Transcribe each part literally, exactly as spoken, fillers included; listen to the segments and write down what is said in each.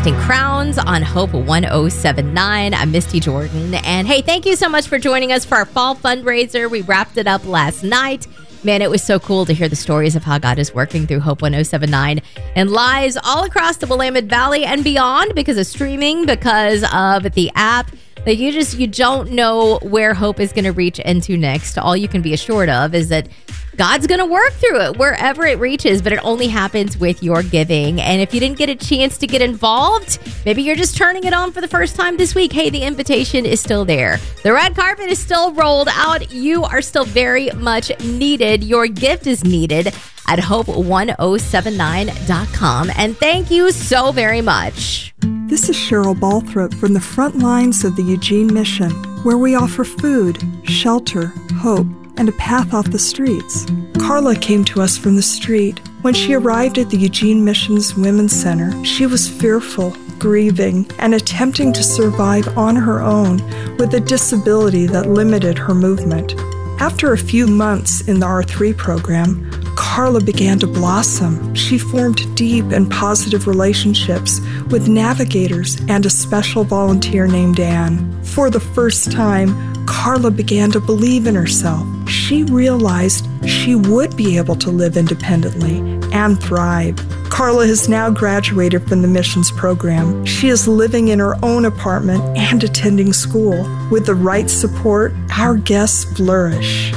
Casting Crowns on Hope one oh seven point nine. I'm Misty Jordan. And hey, thank you so much for joining us for our fall fundraiser. We wrapped it up last night. Man, it was so cool to hear the stories of how God is working through Hope one oh seven point nine and lives all across the Willamette Valley and beyond because of streaming, because of the app. Like you just, you don't know where Hope is going to reach into next. All you can be assured of is that God's going to work through it wherever it reaches, but it only happens with your giving. And if you didn't get a chance to get involved, maybe you're just turning it on for the first time this week. Hey, the invitation is still there. The red carpet is still rolled out. You are still very much needed. Your gift is needed at hope one oh seven nine dot com. And thank you so very much. This is Cheryl Balthrop from the front lines of the Eugene Mission, where we offer food, shelter, hope, and a path off the streets. Carla came to us from the street. When she arrived at the Eugene Mission's Women's Center, she was fearful, grieving, and attempting to survive on her own with a disability that limited her movement. After a few months in the R three program, Carla began to blossom. She formed deep and positive relationships with navigators and a special volunteer named Anne. For the first time, Carla began to believe in herself. She realized she would be able to live independently and thrive. Carla has now graduated from the missions program. She is living in her own apartment and attending school. With the right support, our guests flourish.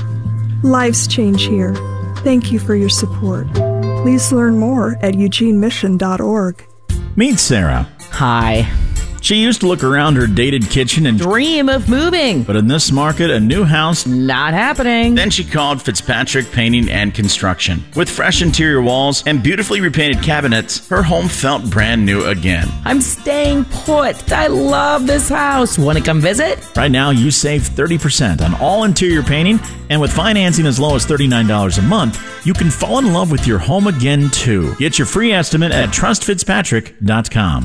Lives change here. Thank you for your support. Please learn more at eugene mission dot org. Meet Sarah. Hi. She used to look around her dated kitchen and dream of moving. But in this market, a new house, not happening. Then she called Fitzpatrick Painting and Construction. With fresh interior walls and beautifully repainted cabinets, her home felt brand new again. I'm staying put. I love this house. Want to come visit? Right now, you save thirty percent on all interior painting, and with financing as low as thirty-nine dollars a month, you can fall in love with your home again, too. Get your free estimate at trust fitzpatrick dot com.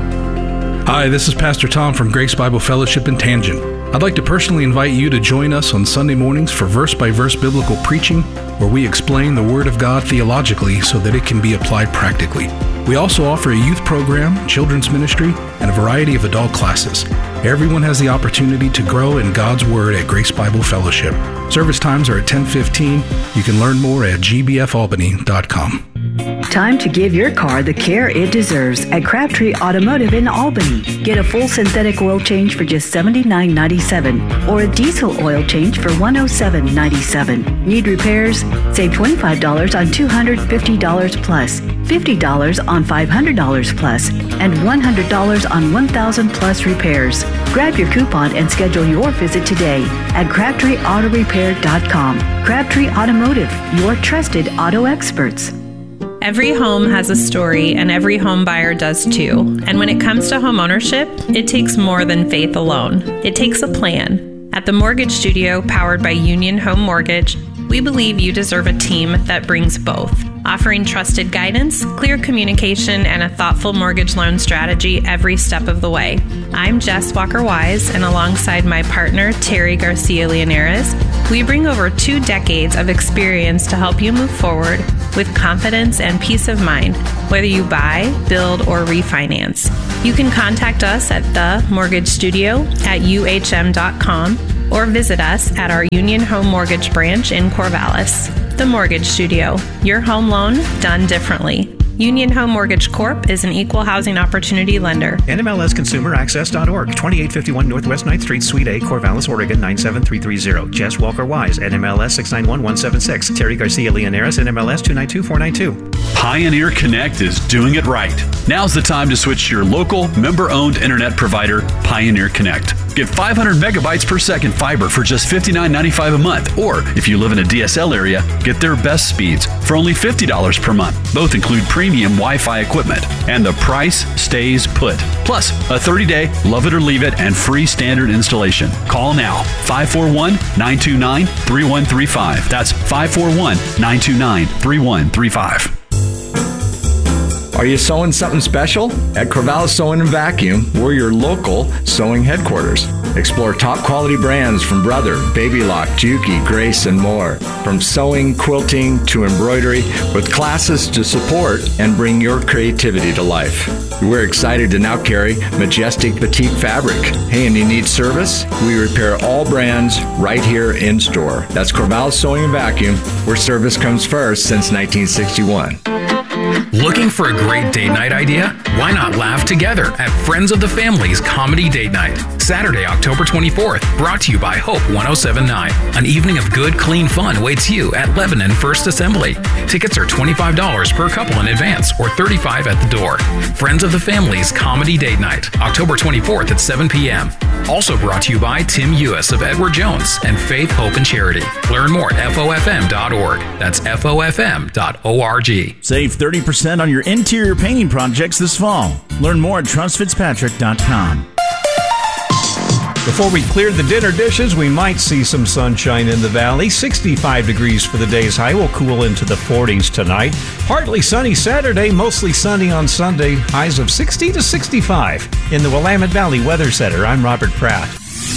Hi, this is Pastor Tom from Grace Bible Fellowship in Tangent. I'd like to personally invite you to join us on Sunday mornings for verse-by-verse biblical preaching, where we explain the Word of God theologically so that it can be applied practically. We also offer a youth program, children's ministry, and a variety of adult classes. Everyone has the opportunity to grow in God's Word at Grace Bible Fellowship. Service times are at ten fifteen. You can learn more at g b f albany dot com. Time to give your car the care it deserves at Crabtree Automotive in Albany. Get a full synthetic oil change for just seventy-nine ninety-seven or a diesel oil change for one hundred seven ninety-seven. Need repairs? Save twenty-five dollars on two hundred fifty dollars plus, fifty dollars on five hundred dollars plus, and one hundred dollars on one thousand plus repairs. Grab your coupon and schedule your visit today at crabtree auto repair dot com. Crabtree Automotive, your trusted auto experts. Every home has a story, and every home buyer does too. And when it comes to home ownership, it takes more than faith alone. It takes a plan. At the Mortgage Studio, powered by Union Home Mortgage, we believe you deserve a team that brings both, offering trusted guidance, clear communication, and a thoughtful mortgage loan strategy every step of the way. I'm Jess Walker-Wise, and alongside my partner, Terry Garcia-Leonares, we bring over two decades of experience to help you move forward with confidence and peace of mind, whether you buy, build, or refinance. You can contact us at the mortgage studio at u h m dot com or visit us at our Union Home Mortgage branch in Corvallis. The Mortgage Studio, your home loan done differently. Union Home Mortgage Corp is an equal housing opportunity lender. N M L S consumer access dot org, twenty-eight fifty-one Northwest ninth Street, Suite A, Corvallis, Oregon, nine seven three three zero. Jess Walker-Wise, N M L S six nine one one seven six. Terry Garcia-Leonares, N M L S two nine two four nine two. Pioneer Connect is doing it right. Now's the time to switch to your local, member-owned internet provider, Pioneer Connect. Get five hundred megabytes per second fiber for just fifty-nine ninety-five a month. Or, if you live in a D S L area, get their best speeds for only fifty dollars per month. Both include premium Wi-Fi equipment. And the price stays put. Plus, a thirty-day love it or leave it and free standard installation. Call now, five four one, nine two nine, three one three five. That's five four one, nine two nine, three one three five. Are you sewing something special? At Corvallis Sewing and Vacuum, we're your local sewing headquarters. Explore top quality brands from Brother, Baby Lock, Juki, Grace, and more. From sewing, quilting, to embroidery, with classes to support and bring your creativity to life. We're excited to now carry Majestic Petite Fabric. Hey, and you need service? We repair all brands right here in store. That's Corvallis Sewing and Vacuum, where service comes first since nineteen sixty-one. Looking for a great date night idea? Why not laugh together at Friends of the Family's Comedy Date Night? Saturday, October twenty-fourth, brought to you by Hope ten seventy-nine. An evening of good, clean fun awaits you at Lebanon First Assembly. Tickets are twenty-five dollars per couple in advance or thirty-five dollars at the door. Friends of the Family's Comedy Date Night, October twenty-fourth at seven p.m. Also brought to you by Tim Ewis of Edward Jones and Faith, Hope, and Charity. Learn more at F O F M dot org. That's F O F M dot org. Save thirty percent on your interior painting projects this fall. Learn more at trust fitzpatrick dot com. Before we clear the dinner dishes, we might see some sunshine in the valley. sixty-five degrees for the day's high. Will cool into the forties tonight. Partly sunny Saturday, mostly sunny on Sunday. Highs of sixty to sixty-five. In the Willamette Valley Weather Center, I'm Robert Pratt.